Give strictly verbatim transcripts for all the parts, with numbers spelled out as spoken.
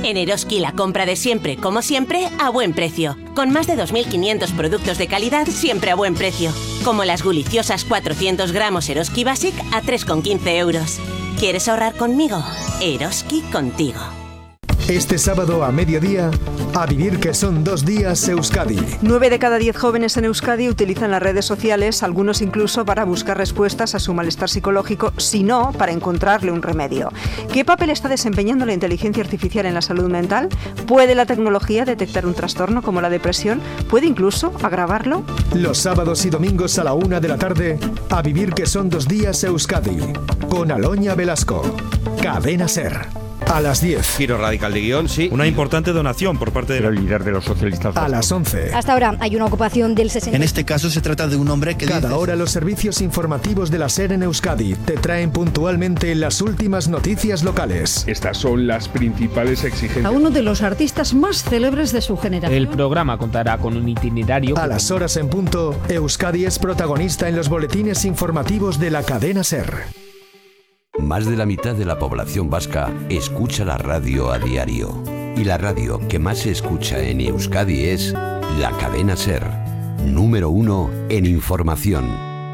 En Eroski la compra de siempre, como siempre, a buen precio. Con más de dos mil quinientos productos de calidad siempre a buen precio. Como las deliciosas cuatrocientos gramos Eroski Basic a tres con quince euros. ¿Quieres ahorrar conmigo? Eroski contigo. Este sábado a mediodía, a vivir que son dos días Euskadi. Nueve de cada diez jóvenes en Euskadi utilizan las redes sociales, algunos incluso para buscar respuestas a su malestar psicológico, si no, para encontrarle un remedio. ¿Qué papel está desempeñando la inteligencia artificial en la salud mental? ¿Puede la tecnología detectar un trastorno como la depresión? ¿Puede incluso agravarlo? Los sábados y domingos a la una de la tarde, a vivir que son dos días Euskadi. Con Aloña Velasco. Cadena SER. A las diez. Giro radical de guión, sí. Una importante donación por parte del líder de los socialistas. A las once. Hasta ahora hay una ocupación del sesenta. En este caso se trata de un hombre que Cada dice... hora los servicios informativos de la SER en Euskadi te traen puntualmente las últimas noticias locales. Estas son las principales exigencias. A uno de los artistas más célebres de su generación. El programa contará con un itinerario... A las horas en punto, Euskadi es protagonista en los boletines informativos de la cadena SER. Más de la mitad de la población vasca escucha la radio a diario. Y la radio que más se escucha en Euskadi es la cadena SER, número uno en información.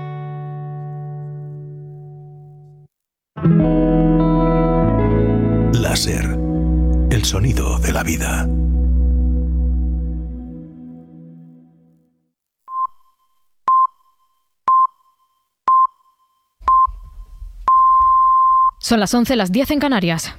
La SER, el sonido de la vida. Son las once, las diez en Canarias.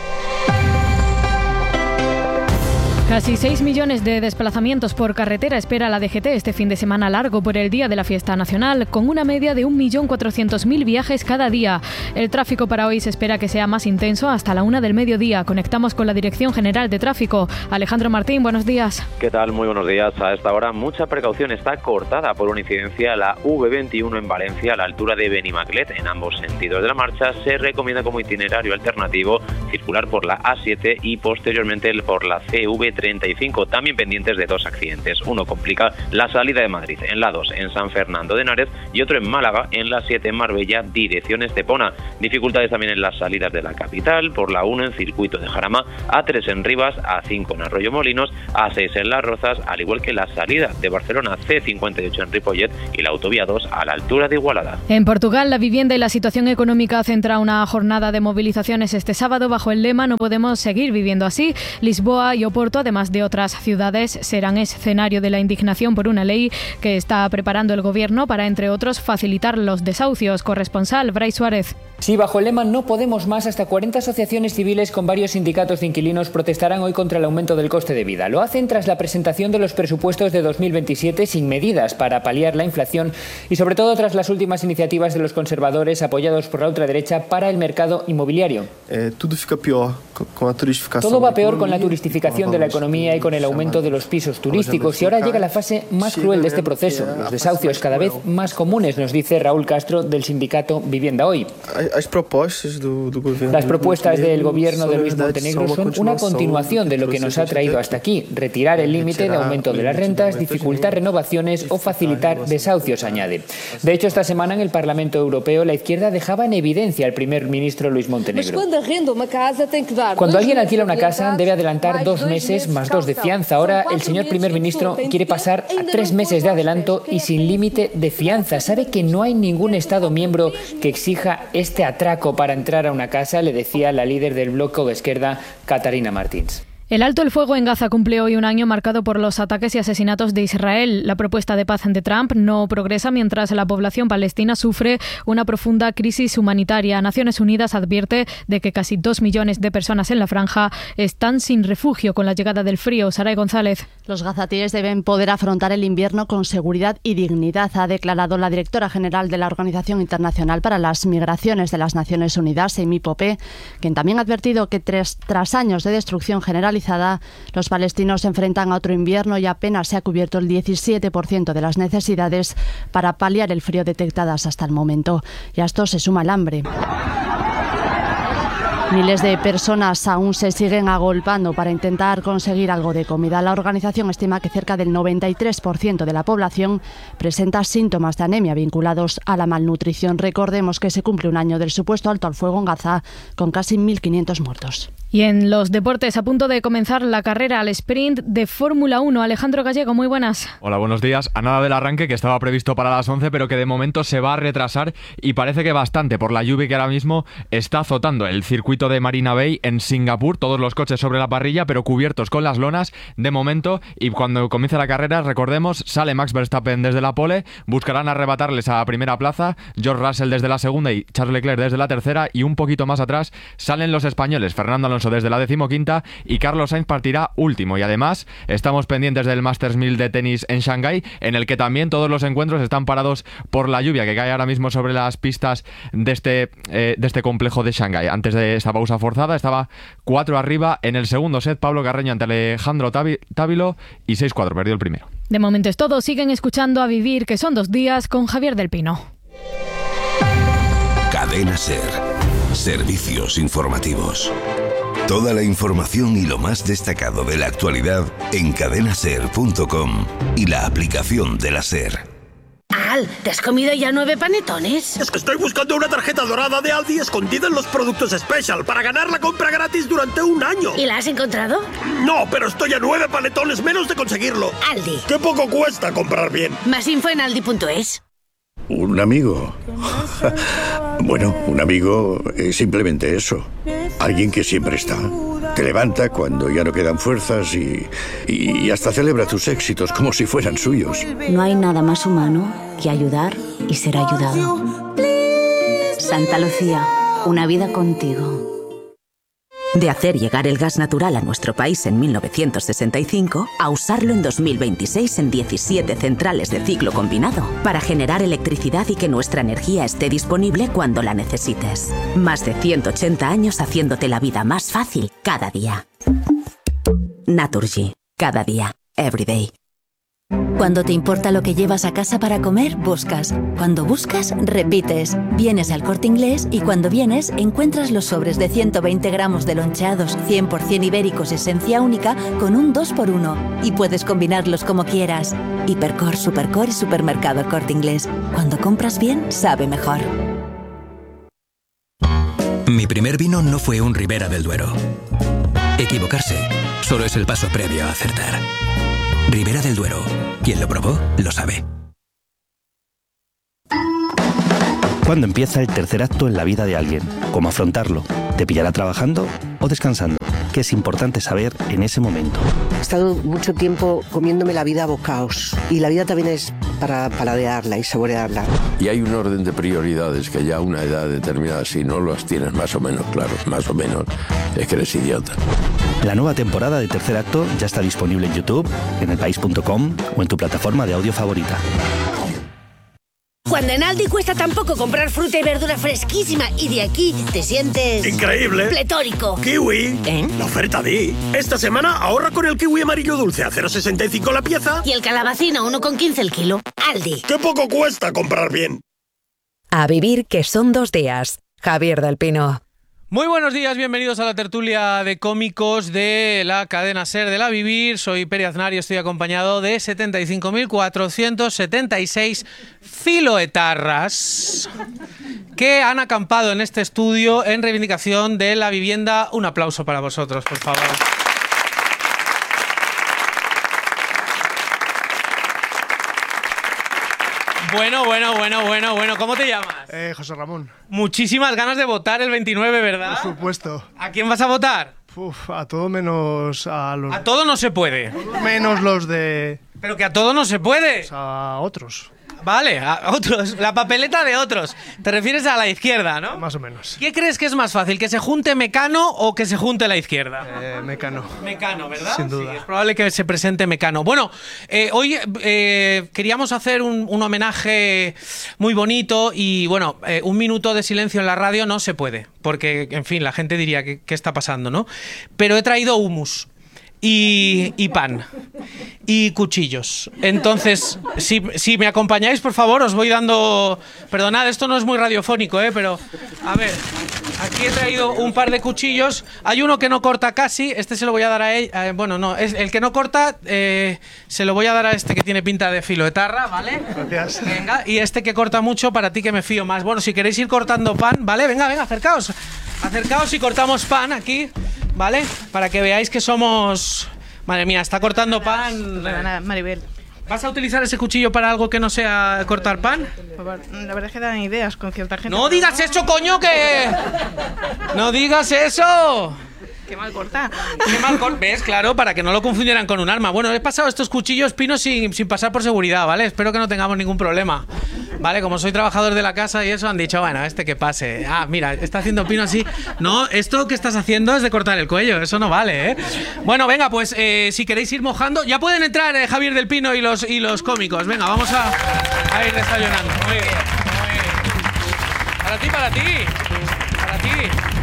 Casi seis millones de desplazamientos por carretera espera la D G T este fin de semana largo por el Día de la Fiesta Nacional, con una media de un millón cuatrocientos mil viajes cada día. El tráfico para hoy se espera que sea más intenso hasta la una del mediodía. Conectamos con la Dirección General de Tráfico. Alejandro Martín, buenos días. ¿Qué tal? Muy buenos días. A esta hora mucha precaución. Está cortada por una incidencia la V veintiuno en Valencia a la altura de Benimaclet. En ambos sentidos de la marcha se recomienda como itinerario alternativo circular por la A siete y posteriormente por la C V treinta y cinco, también pendientes de dos accidentes. Uno complica la salida de Madrid en la dos en San Fernando de Henares y otro en Málaga en la siete en Marbella, dirección Estepona. Dificultades también en las salidas de la capital, por la uno en Circuito de Jarama, A tres en Rivas, A cinco en Arroyo Molinos, A seis en Las Rozas, al igual que la salida de Barcelona, C cincuenta y ocho en Ripollet y la autovía dos a la altura de Igualada. En Portugal, la vivienda y la situación económica centra una jornada de movilizaciones este sábado bajo el lema "No podemos seguir viviendo así". Lisboa y Oporto, además de otras ciudades, serán escenario de la indignación por una ley que está preparando el gobierno para, entre otros, facilitar los desahucios. Corresponsal Brais Suárez. Sí, bajo el lema "No podemos más", hasta cuarenta asociaciones civiles con varios sindicatos de inquilinos protestarán hoy contra el aumento del coste de vida. Lo hacen tras la presentación de los presupuestos de dos mil veintisiete sin medidas para paliar la inflación y sobre todo tras las últimas iniciativas de los conservadores apoyados por la ultraderecha para el mercado inmobiliario. Eh, todo fica peor con la turistificación. Todo va peor con la turistificación de la economía y con el aumento de los pisos turísticos, y ahora llega la fase más cruel de este proceso, los desahucios cada vez más comunes, nos dice Raúl Castro del sindicato Vivienda Hoy. Las propuestas del gobierno de Luis Montenegro son una continuación de lo que nos ha traído hasta aquí: retirar el límite de aumento de las rentas, dificultar renovaciones o facilitar desahucios, añade. De hecho, esta semana en el Parlamento Europeo la izquierda dejaba en evidencia al primer ministro Luis Montenegro. Cuando alguien alquila una casa debe adelantar dos meses más dos de fianza. Ahora el señor primer ministro quiere pasar a tres meses de adelanto y sin límite de fianza. ¿Sabe que no hay ningún Estado miembro que exija este atraco para entrar a una casa?, le decía la líder del bloque de izquierda, Catarina Martins. El alto el fuego en Gaza cumple hoy un año marcado por los ataques y asesinatos de Israel. La propuesta de paz de Trump no progresa mientras la población palestina sufre una profunda crisis humanitaria. Naciones Unidas advierte de que casi dos millones de personas en la franja están sin refugio con la llegada del frío. Saray González. Los gazatíes deben poder afrontar el invierno con seguridad y dignidad, ha declarado la directora general de la Organización Internacional para las Migraciones de las Naciones Unidas, Amy Pope, quien también ha advertido que tras, tras años de destrucción general los palestinos se enfrentan a otro invierno y apenas se ha cubierto el diecisiete por ciento de las necesidades para paliar el frío detectadas hasta el momento. Y a esto se suma el hambre. Miles de personas aún se siguen agolpando para intentar conseguir algo de comida. La organización estima que cerca del noventa y tres por ciento de la población presenta síntomas de anemia vinculados a la malnutrición. Recordemos que se cumple un año del supuesto alto al fuego en Gaza, con casi mil quinientos muertos. Y en los deportes, a punto de comenzar la carrera al sprint de Fórmula uno. Alejandro Gallego, muy buenas. Hola, buenos días. A nada del arranque, que estaba previsto para las once, pero que de momento se va a retrasar, y parece que bastante por la lluvia que ahora mismo está azotando el circuito de Marina Bay en Singapur. Todos los coches sobre la parrilla, pero cubiertos con las lonas de momento. Y cuando comience la carrera, recordemos, sale Max Verstappen desde la pole, buscarán arrebatarles a la primera plaza, George Russell desde la segunda y Charles Leclerc desde la tercera, y un poquito más atrás salen los españoles, Fernando Alonso desde la decimoquinta y Carlos Sainz partirá último. Y además estamos pendientes del Masters mil de tenis en Shanghái, en el que también todos los encuentros están parados por la lluvia que cae ahora mismo sobre las pistas de este, eh, de este complejo de Shanghái. Antes de esta pausa forzada estaba cuatro arriba en el segundo set Pablo Carreño ante Alejandro Távilo y seis cuatro, perdió el primero. De momento es todo. Siguen escuchando A Vivir, que son dos días, con Javier del Pino. Cadena SER. Servicios informativos. Toda la información y lo más destacado de la actualidad en cadena ser punto com y la aplicación de la SER. Al, ¿te has comido ya nueve panetones? Es que estoy buscando una tarjeta dorada de Aldi escondida en los productos Special para ganar la compra gratis durante un año. ¿Y la has encontrado? No, pero estoy a nueve panetones menos de conseguirlo. Aldi. Qué poco cuesta comprar bien. Más info en aldi punto es. Un amigo. Bueno, un amigo es simplemente eso. Alguien que siempre está. Te levanta cuando ya no quedan fuerzas y, y hasta celebra tus éxitos como si fueran suyos. No hay nada más humano que ayudar y ser ayudado. Santa Lucía, una vida contigo. De hacer llegar el gas natural a nuestro país en mil novecientos sesenta y cinco a usarlo en dos mil veintiséis en diecisiete centrales de ciclo combinado para generar electricidad y que nuestra energía esté disponible cuando la necesites. Más de ciento ochenta años haciéndote la vida más fácil cada día. Naturgy. Cada día. Every day. Cuando te importa lo que llevas a casa para comer, buscas. Cuando buscas, repites. Vienes al Corte Inglés y cuando vienes, encuentras los sobres de ciento veinte gramos de loncheados cien por ciento ibéricos esencia única con un dos por uno. Y puedes combinarlos como quieras. Hipercor, Supercor y Supermercado El Corte Inglés. Cuando compras bien, sabe mejor. Mi primer vino no fue un Ribera del Duero. Equivocarse solo es el paso previo a acertar. Ribera del Duero. Quien lo probó, lo sabe. ¿Cuándo empieza el tercer acto en la vida de alguien? ¿Cómo afrontarlo? ¿Te pillará trabajando o descansando? ¿Qué es importante saber en ese momento? He estado mucho tiempo comiéndome la vida a bocaos. Y la vida también es para paladearla y saborearla. Y hay un orden de prioridades que ya a una edad determinada, si no los tienes más o menos claros, más o menos, es que eres idiota. La nueva temporada de Tercer Acto ya está disponible en YouTube, en el país punto com o en tu plataforma de audio favorita. Cuando en Aldi cuesta tan poco comprar fruta y verdura fresquísima y de aquí te sientes... ¡increíble! ¡Pletórico! ¡Kiwi! ¿Eh? La oferta di. Esta semana ahorra con el kiwi amarillo dulce a cero coma sesenta y cinco la pieza. Y el calabacín a uno con quince el kilo. Aldi. ¡Qué poco cuesta comprar bien! A vivir, que son dos días. Javier del Pino. Muy buenos días, bienvenidos a la tertulia de cómicos de la cadena SER de La Vivir. Soy Peri Aznar y estoy acompañado de setenta y cinco mil cuatrocientos setenta y seis filoetarras que han acampado en este estudio en reivindicación de la vivienda. Un aplauso para vosotros, por favor. Bueno, bueno, bueno, bueno, bueno. ¿Cómo te llamas? Eh, José Ramón. Muchísimas ganas de votar el veintinueve, ¿verdad? Por supuesto. ¿A quién vas a votar? Uf, a todo menos a los... A todo no se puede. Menos los de... Pero que a todo no se puede. Pues a otros. Vale, a otros. La papeleta de otros. Te refieres a la izquierda, ¿no? Más o menos. ¿Qué crees que es más fácil? ¿Que se junte Mecano o que se junte la izquierda? Eh, Mecano. Mecano, ¿verdad? Sin duda. Sí, es probable que se presente Mecano. Bueno, eh, hoy eh, queríamos hacer un, un homenaje muy bonito y, bueno, eh, un minuto de silencio en la radio no se puede, porque, en fin, la gente diría, ¿qué, qué está pasando, no? Pero he traído humus. y, y pan. Y cuchillos. Entonces, si, si me acompañáis, por favor, os voy dando... Perdonad, esto no es muy radiofónico, ¿eh? Pero, a ver, aquí he traído un par de cuchillos. Hay uno que no corta casi, este se lo voy a dar a él. Eh, bueno, no, es el que no corta, eh, se lo voy a dar a este que tiene pinta de filoetarra, ¿vale? Gracias. Venga, y este que corta mucho, para ti que me fío más. Bueno, si queréis ir cortando pan, ¿vale? Venga, venga, acercaos. Acercaos y cortamos pan aquí, ¿vale? Para que veáis que somos... Madre mía, está cortando pan. Maribel. ¿Vas a utilizar ese cuchillo para algo que no sea cortar pan? La verdad es que dan ideas con cierta gente. ¡No digas eso, coño, que... ¡No digas eso! ¡Qué mal corta! ¡Qué mal corta! ¿Ves? Claro, para que no lo confundieran con un arma. Bueno, he pasado estos cuchillos pinos sin, sin pasar por seguridad, ¿vale? Espero que no tengamos ningún problema. Vale, como soy trabajador de la casa y eso, han dicho, bueno, este que pase. Ah, mira, está haciendo pino así. No, esto que estás haciendo es de cortar el cuello, eso no vale, ¿eh? Bueno, venga, pues eh, si queréis ir mojando, ya pueden entrar eh, Javier del Pino y los, y los cómicos. Venga, vamos a, a ir desayunando. Muy bien, muy bien. Para ti, para ti. Para ti.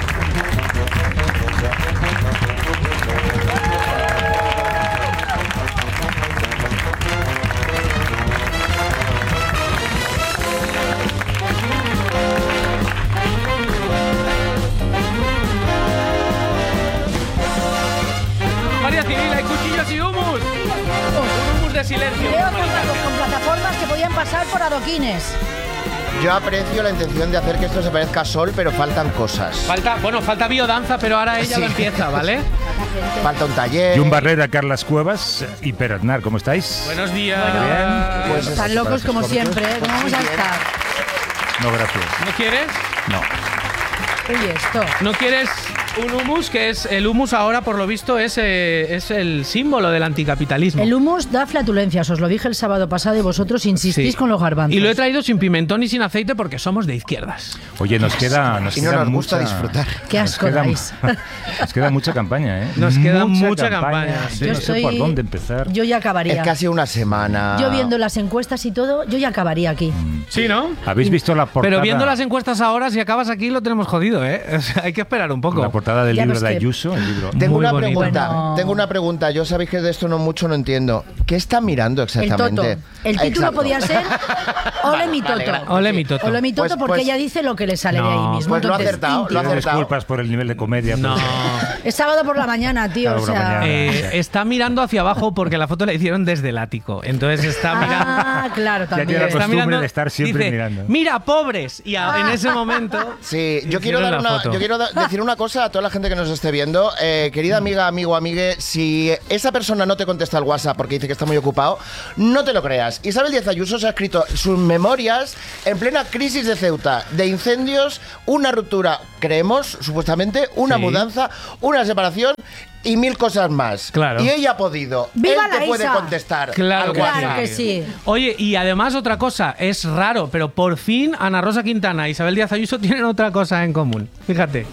Guardia Civil, hay cuchillos y humus. Un humus de silencio. Creo que con plataformas que podían pasar por adoquines. Yo aprecio la intención de hacer que esto se parezca a Sol, pero faltan cosas. Falta, bueno, falta biodanza, pero ahora ella Sí. lo empieza, ¿vale? Falta un taller. Jun Barrera, Carlas Cuevas y Per Aznar, ¿cómo estáis? Buenos días. Bien. Pues Están eso, locos para como esos siempre, ¿eh? cómicos. ¿Cómo vamos a estar? No, gracias. ¿No quieres? No. Oye, esto. ¿No quieres un humus? Que es el humus ahora, por lo visto, es, eh, es el símbolo del anticapitalismo. El humus da flatulencias, os lo dije el sábado pasado y vosotros insistís Sí. con los garbanzos. Y lo he traído sin pimentón y sin aceite porque somos de izquierdas. Oye, nos queda, nos Y no queda nos gusta mucha, disfrutar. Qué nos asco queda, dais. nos queda mucha campaña, ¿eh? Nos queda mucha campaña, Sí, sí. no Yo sé por estoy- dónde empezar. Yo ya acabaría. Es casi una semana. Yo viendo las encuestas y todo, yo ya acabaría aquí. Sí, ¿no? ¿Habéis visto la portada? Pero viendo las encuestas ahora, si acabas aquí, lo tenemos jodido, ¿eh? O sea, hay que esperar un poco. La portada del Ya libro ves de que- Ayuso, el libro. Tengo Muy una bonito. pregunta. Bueno. Tengo una pregunta. Yo sabéis que de esto no mucho no entiendo. ¿Qué está mirando El exactamente? toto. El título Exacto. podía ser Ole mi Vale, toto. vale, Ole mi toto. Ole mi toto Pues- porque pues- ella dice lo que le sale de ahí No, mismo. pues lo ha Entonces, acertado, lo ha íntimo. Pido acertado. disculpas por el nivel de comedia. No. pero- Es sábado por la mañana, tío. Sábado O por la sea, mañana. Eh, está mirando hacia abajo porque la foto la hicieron desde el ático. Entonces está mirando. Ah, claro, Ya también. tiene la Está costumbre mirando, de estar siempre dice, mirando. Mira, pobres. Y a- en ese momento. Sí, yo quiero, hicieron dar la una, foto. yo quiero da- decir una cosa a toda la gente que nos esté viendo. Eh, querida amiga, amigo, amigue, si esa persona no te contesta al WhatsApp porque dice que está muy ocupado, no te lo creas. Isabel Díaz Ayuso se ha escrito sus memorias en plena crisis de Ceuta, de incendios, una ruptura, creemos, supuestamente, una Sí. mudanza, una separación y mil cosas más. Claro. Y ella ha podido. ¡Viva Él te la puede Isa! contestar Claro al que WhatsApp. Claro que sí. Oye, y además otra cosa, es raro, pero por fin Ana Rosa Quintana e Isabel Díaz Ayuso tienen otra cosa en común. Fíjate.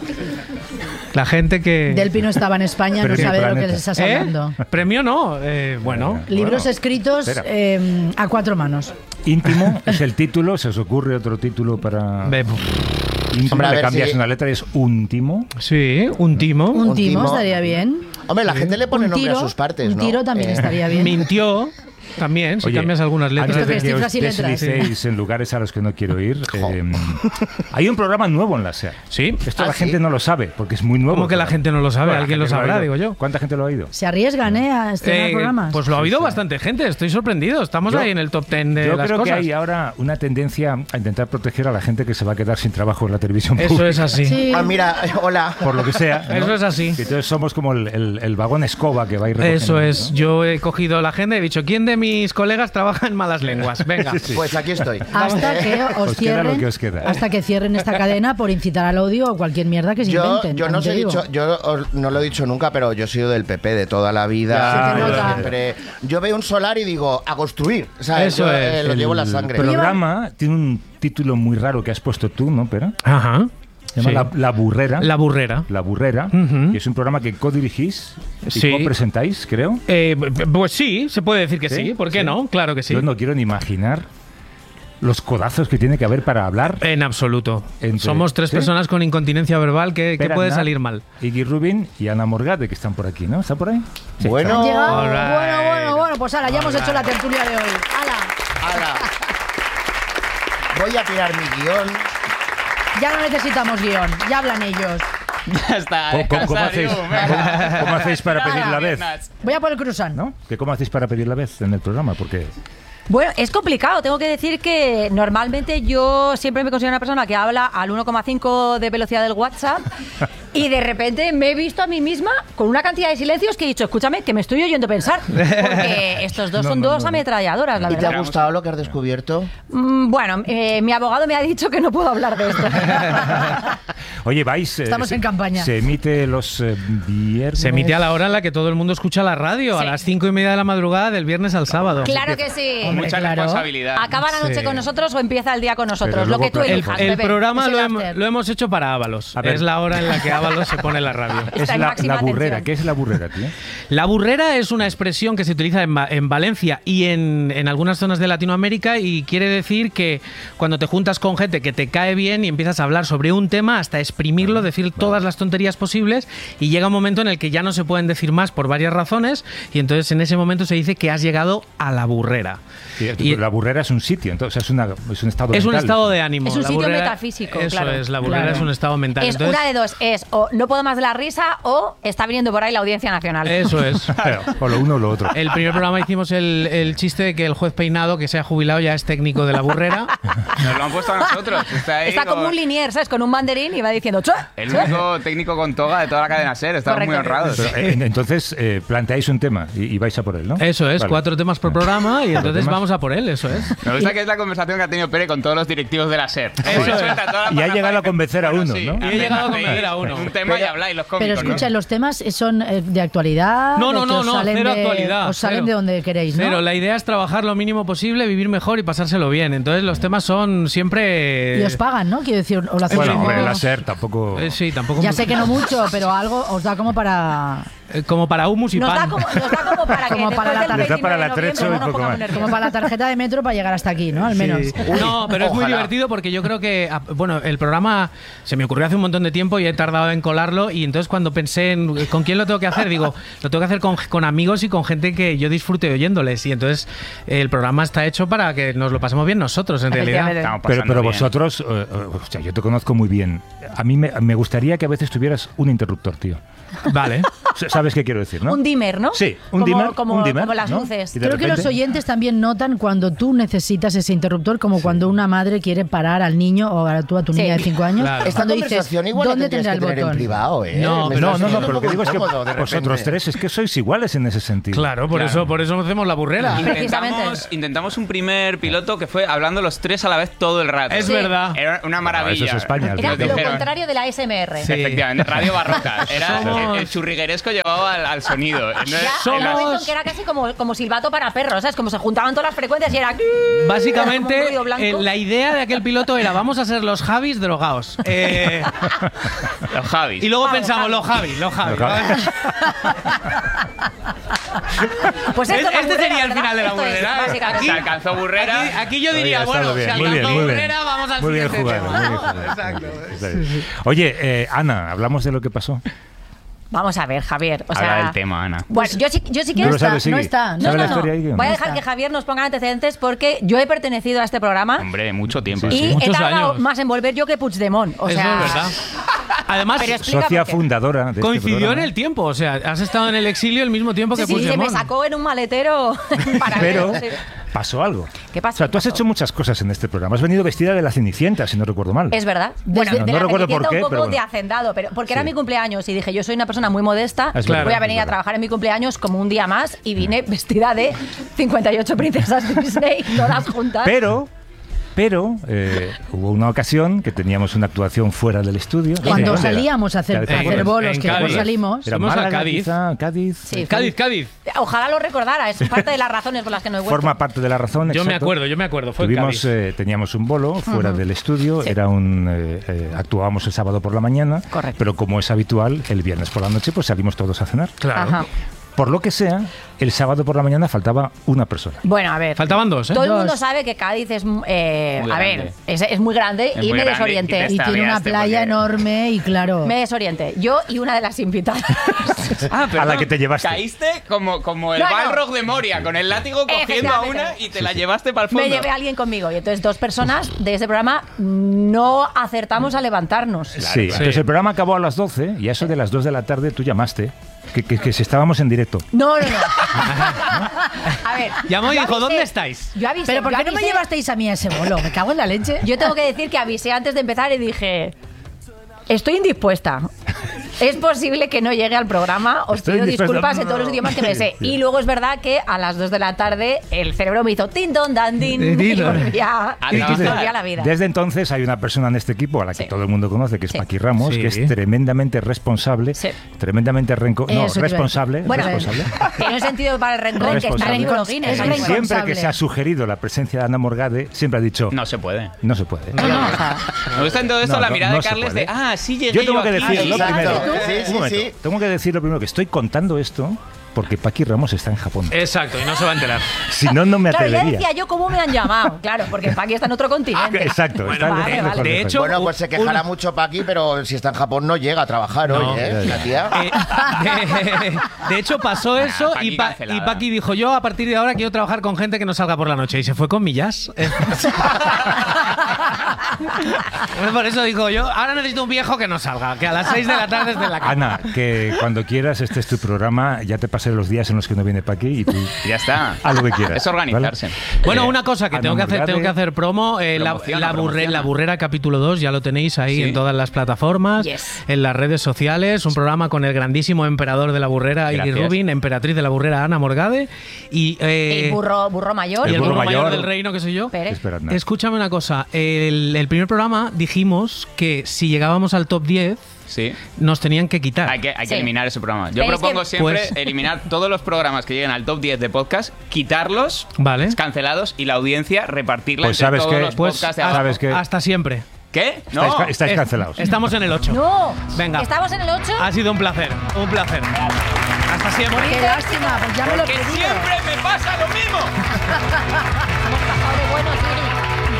La gente que... Del Pino estaba en España, Pero no qué sabe de lo que planeta. les estás ¿Eh? hablando. Premio no, eh, bueno. Libros Bueno, escritos espera. eh, a cuatro manos. Íntimo es el título. ¿Se os ocurre otro título para...? Ve- Íntimo, Hombre, a le ver cambias si- una letra y es úntimo. Sí, un timo. Un, Un timo, timo. estaría bien. Hombre, la gente le pone Un nombre tiro, a sus partes, un ¿no? tiro también Eh, estaría bien. Mintió también, si Oye, cambias algunas letras. Antes de Esto que que es os cifras y letras. deslicéis en lugares a los que no quiero ir, eh, hay un programa nuevo en la SER. Sí. Esto ¿Ah, la sí? gente no lo sabe, porque es muy nuevo. ¿Cómo que la el gente no lo sabe? Bueno, la Alguien lo gente ha sabrá, oído. digo yo. ¿Cuánta gente lo ha oído? Se arriesgan, ¿eh? A estrenar Eh, programas. pues lo ha oído Sí, sí. bastante gente, estoy sorprendido. Estamos Yo- ahí en el top ten de Yo las creo cosas. que hay ahora una tendencia a intentar proteger a la gente que se va a quedar sin trabajo en la televisión Eso pública. es así. Sí. Ah, mira, hola. Por lo que sea. ¿no? Eso es así. Y entonces somos como el, el- el vagón escoba que va a ir recogiendo, Eso es. ¿no? Yo he cogido la agenda y he dicho, ¿quién de mis colegas trabaja en malas lenguas? Venga. Sí, sí. Pues aquí estoy. Hasta que os Os queda lo cierren, que os queda. hasta que cierren esta cadena por incitar al odio o cualquier mierda que se Yo, inventen. yo no os he también te dicho, digo. yo os- no lo he dicho nunca, pero yo he sido del P P de toda la vida. Ya, Se te Yo nota. siempre- yo veo un solar y digo, a construir. ¿Sabes? Eso Yo, es. eh, lo El llevo en la sangre. programa tiene un título muy raro que has puesto tú, ¿no, Pera? Ajá. Se llama Sí. la, La Burrera. La burrera. La Burrera. Ujú. Y es un programa que co-dirigís y Sí. co-presentáis, creo. Eh, pues sí, se puede decir que sí. Sí, ¿Por qué sí. no? Claro que sí. Yo no quiero ni imaginar los codazos que tiene que haber para hablar? En absoluto. Entre- Somos tres ¿sí? personas con incontinencia verbal que, que Espera, puede Ana, salir mal. Iggy Rubin y Ana Morgade, que están por aquí, ¿no? ¿Están por ahí? Sí, Bueno. están. Han llegado. All right. Bueno, bueno, bueno, pues ahora, ya hemos All hecho la right. tertulia de hoy. ¡Hala! Ala. Voy a tirar mi guión. Ya no necesitamos guión, ya hablan ellos. Ya está. ¿Cómo, cómo- cómo descansar, hacéis, Iu, venga. cómo- cómo hacéis para pedir la vez? Voy a por el croissant. ¿No? ¿Que ¿Cómo hacéis para pedir la vez en el programa? Porque Bueno, es complicado. Tengo que decir que normalmente yo siempre me considero una persona que habla al uno coma cinco de velocidad del WhatsApp y de repente me he visto a mí misma con una cantidad de silencios que he dicho, escúchame, que me estoy oyendo pensar. Porque estos dos No, son no, dos no. ametralladoras, la ¿Y te verdad. ha gustado lo que has descubierto? Mm, Bueno, eh, mi abogado me ha dicho que no puedo hablar de esto. Oye, vais. eh, Estamos se- en campaña. Se emite los eh, viernes. Se emite a la hora en la que todo el mundo escucha la radio, a Sí. las cinco y media de la madrugada del viernes al sábado. Claro que sí. Con mucha Claro. responsabilidad. ¿Acaba la noche Sí. con nosotros o empieza el día con nosotros? Pero Lo que tú luego, el, elijas, el Pepe. programa Es el lo, hem- after. lo hemos hecho para Ábalos. A ver. Es la hora en la que Ábalos se pone la radio. Es Está en la, máxima la burrera. atención. ¿Qué es la burrera, tío? La burrera es una expresión que se utiliza en, Va- en Valencia y en, en algunas zonas de Latinoamérica y quiere decir que cuando te juntas con gente que te cae bien y empiezas a hablar sobre un tema hasta exprimirlo, decir todas las tonterías posibles y llega un momento en el que ya no se pueden decir más por varias razones y entonces en ese momento se dice que has llegado a la burrera. Sí, Y- la burrera es un sitio, entonces es, una, es un estado Es un mental. estado de ánimo. Es un La sitio burrera- metafísico, Eso claro. es, la burrera Claro. es un estado mental. Es Entonces, una de dos, es o no puedo más de la risa o está viniendo por ahí la Audiencia Nacional. Eso es. Claro, o lo uno o lo otro. El primer programa hicimos el, el chiste de que el juez peinado que se ha jubilado ya es técnico de la burrera. Nos lo han puesto a nosotros. Está ahí Está como con un linier, ¿sabes? Con un banderín y va diciendo ¡Chua! el Chua". único técnico con toga de toda la cadena SER. Estamos muy Correcto. honrados. Pero, eh, entonces, eh, planteáis un tema y, y vais a por él, ¿no? Eso es, Vale. cuatro temas por programa y Cuatro entonces temas. vamos a por él, eso es. Me gusta que es la conversación que ha tenido Pere con todos los directivos de la SER. Eso es. Suelta toda la Y ha parrafada llegado a dice, convencer a bueno, uno, sí, ¿no? Y he llegado a hacéis convencer a uno. Un tema y habláis los cómicos, Pero escucha, ¿no? los temas son eh, de actualidad. No, no, de que no, os no, salen cero de- actualidad. Os salen cero. de donde queréis, ¿no? Cero, la idea es trabajar lo mínimo posible, vivir mejor y pasárselo bien. Entonces los temas son siempre... Y os pagan, ¿no? Quiero decir, o lo hacéis Bueno, como- hombre, la SER tampoco. Eh, sí, tampoco... Ya mu- sé que no mucho, pero algo os da como para eh, como para humus y Nos da pan. como, nos da como para que Como después para la del tarde. Les da para el veintinueve de atrecho noviembre y no nos poco pongamos más. nerviosos. como para la tarjeta de metro para llegar hasta aquí, ¿no? Al menos. Sí. No, pero es muy Ojalá. divertido porque yo creo que, ah, bueno, el programa se me ocurrió hace un montón de tiempo y he tardado en colarlo y entonces cuando pensé en eh, con quién lo tengo que hacer, digo, lo tengo que hacer con, con amigos y con gente que yo disfrute oyéndoles y entonces eh, el programa está hecho para que nos lo pasemos bien nosotros, en realidad. Efectivamente. Estamos Pero, pasando pero bien. vosotros, eh, eh, o sea, yo te conozco muy bien. A mí me, me gustaría que a veces tuvieras un interruptor, tío. Vale. S- ¿Sabes qué quiero decir, no? Un dimmer, ¿no? Sí, un como, dimmer, Como, un dimmer, como las ¿no? luces. Y de Creo que los repente- oyentes también notan cuando tú necesitas ese interruptor, como cuando una madre quiere parar al niño o a tú a tu Sí. niña de cinco años. Claro. Esta Cuando dices, conversación igual la ¿dónde tendrías tendrá que el tener en botón? privado, ¿eh? No, Me pero No, estás no, no, sintiendo pero lo un que poco digo es que incómodo de vosotros repente. tres es que sois iguales en ese sentido. Claro, por Claro. eso por eso hacemos la burrera. Precisamente. Intentamos, intentamos un primer piloto que fue hablando los tres a la vez todo el rato. Es Sí. verdad. Era una No, maravilla. eso es España. Era Nos lo dijeron- contrario de la A S M R. Sí. Efectivamente, radio barroca. Era Somos- el, el churrigueresco llevado al, al sonido. Entonces, Ya, Somos- un momento en que era casi como, como silbato para perros, ¿sabes? Como se juntaban todas las frecuencias y era... Básicamente, como un ruido blanco. eh, la idea de aquel piloto era vamos a ser los Javis drogados. Eh, los Javis. y luego Vamos, pensamos, Javi. los Javis, los Javis. Los Javis. Pues esto es la Este burrera, sería el ¿verdad? final de la Esto es, burrera. básicamente. Se alcanzó burrera. Aquí, aquí yo Oye, diría, ha estado bueno, bien, si muy bien, alcanzó muy bien. burrera, vamos al Muy bien siguiente jugado, tema. muy bien jugado. Exacto. Está bien. Oye, eh, Ana, hablamos de lo que pasó. Vamos a ver, Javier. O Habla sea, del tema, Ana. Bueno, yo sí, yo sí que No lo está- sabes, no Iggy. está, no ¿Sabe la no, no. historia, Iggy, o no? Voy a No dejar está. que Javier nos ponga antecedentes porque yo he pertenecido a este programa Hombre, mucho tiempo. y he Muchos tardado años. más en volver yo que Puigdemont. O Eso sea, es verdad. Además, Pero explica Socia por qué. fundadora de este coincidió en programa. el tiempo. O sea, has estado en el exilio al mismo tiempo que Sí, sí, se me Puigdemont. sacó en un maletero para Pero sí. pasó algo. ¿Qué pasó? O sea, tú has hecho muchas cosas en este programa. Has venido vestida de la Cenicienta, si no recuerdo mal. Es verdad. Bueno, No, de no la recuerdo por Cenicienta qué, un poco pero bueno. de hacendado, pero porque Sí. era mi cumpleaños y dije, yo soy una persona muy modesta, Es verdad, voy a venir es a verdad. trabajar en mi cumpleaños como un día más y vine vestida de cincuenta y ocho princesas Disney, todas juntas. Pero, pero eh, hubo una ocasión que teníamos una actuación fuera del estudio. Cuando ¿Dónde era? salíamos a hacer, ¿Te a hacer acuerdas? bolos, En que después Cádiz. salimos. Era Fuimos a Málaga, Cádiz. quizá, Cádiz. Sí, Cádiz, Cádiz. Ojalá lo recordara, es parte de las razones por las que no he vuelto. Forma parte de la razón. Yo me exacto. acuerdo, yo me acuerdo. Fue en Tuvimos, Cádiz. eh, teníamos un bolo fuera Ujú. del estudio, Sí. era un eh, eh, actuábamos el sábado por la mañana, Correcto. pero como es habitual, el viernes por la noche pues salimos todos a cenar. Claro. Ajá. Por lo que sea, el sábado por la mañana faltaba una persona. Bueno, a ver. Faltaban dos, ¿eh? Todo el Dos. mundo sabe que Cádiz es, eh, Muy a grande. ver, es, es muy grande Es y muy me grande desorienté. y Y tiene una playa enorme y claro. Me desorienté. Yo y una de las invitadas. Ah, A la que te llevaste. Caíste como, como el No, no. Balrog de Moria, con el látigo cogiendo a una y te la llevaste para el fondo. Me llevé a alguien conmigo y entonces dos personas de ese programa no acertamos a levantarnos. Sí, entonces el programa acabó a las doce y a eso de las dos de la tarde tú llamaste, que, que, que si estábamos en directo. No, no, no. A ver. Llamó y yo dijo, avisé- ¿dónde estáis? Yo avisé. Pero ¿por yo qué no me avisé- llevasteis a mí a ese bolo? Me cago en la leche. Yo tengo que decir que avisé antes de empezar y dije, estoy indispuesta. Es posible que no llegue al programa. Os Estoy pido indispuesta. disculpas en todos los idiomas que me sé. Sí. Y luego es verdad que a las dos de la tarde el cerebro me hizo tin don dan din y volví a, Y entonces, volví a la vida. Desde entonces hay una persona en este equipo a la que todo el mundo conoce, que es Sí. Paqui Ramos, Sí. que es tremendamente responsable, tremendamente renco no, Eso te iba a decir. responsable, Bueno, responsable. tiene un sentido para el rencor que está en el libro Guinness. Y siempre que se ha sugerido la presencia de Ana Morgade, siempre ha dicho No se puede. no se puede. Me gusta en todo esto No, la no, mirada no de se Carles puede. de, ah, sí llegué Yo tengo que aquí. decir lo Exacto. primero. Sí, sí, Un momento. sí. Tengo que decir lo primero que estoy contando esto porque Paqui Ramos está en Japón. Exacto, y no se va a enterar. Si no, no me Claro, ya atrevería. decía yo cómo me han llamado. Claro, porque Paqui está en otro continente. Exacto. está en- vale, mejor, vale. De mejor. hecho, bueno, pues se quejará mucho Paqui, pero si está en Japón no llega a trabajar No. hoy, ¿eh? La tía. De, de hecho, pasó eso Paqui y, pa- cancelada. y Paqui dijo, yo a partir de ahora quiero trabajar con gente que no salga por la noche. Y se fue con Millas. Por eso digo yo, ahora necesito un viejo que no salga, que a las seis de la tarde esté en la cama. Ana, que cuando quieras, este es tu programa, ya te pasé los días en los que no viene Paqui y tú Ya está. haz lo que quieras. Es organizarse. Bueno, Eh, una cosa que Ana tengo que hacer, Morgade. tengo que hacer promo, eh, la, Promociona, la, burre- promociona. la Burrera capítulo dos, ya lo tenéis ahí Sí. en todas las plataformas, Yes. en las redes sociales, un programa con el grandísimo emperador de la Burrera, Iggy Gracias. Rubin, emperatriz de la Burrera, Ana Morgade, y, eh, El burro, burro mayor. y el burro burro mayor mayor del reino que soy yo. Pérez. Espera, nada. Escúchame una cosa, el, el primer programa dijimos que si llegábamos al top diez Sí. nos tenían que quitar. Hay que, hay que Sí. eliminar ese programa. Yo Pero es propongo que- siempre Pues- eliminar todos los programas que lleguen al top diez de podcast, quitarlos, Vale. cancelados y la audiencia repartirla Pues entre sabes todos que- los Pues podcasts de hasta, abajo. ¿sabes qué? hasta siempre. ¿Qué? Estáis, No. ca- estáis Es- cancelados. Estamos en el ocho. No. Venga. ¿Estamos en el ocho? Ha sido un placer, un placer. Hasta siempre. Qué lástima, pues ya me lo he Porque pedido. siempre me pasa lo mismo. Hemos pasado de buenos, Iri.